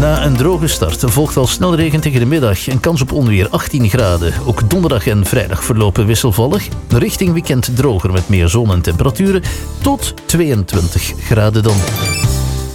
Na een droge start volgt al snel regen tegen de middag en kans op onweer 18 graden. Ook donderdag en vrijdag verlopen wisselvallig. Richting weekend droger met meer zon en temperaturen tot 22 graden dan.